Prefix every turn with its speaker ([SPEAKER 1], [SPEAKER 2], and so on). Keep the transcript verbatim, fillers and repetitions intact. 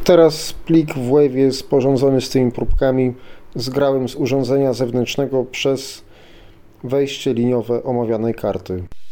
[SPEAKER 1] Teraz plik w Wave'ie sporządzony z tymi próbkami zgrałem z urządzenia zewnętrznego przez wejście liniowe omawianej karty.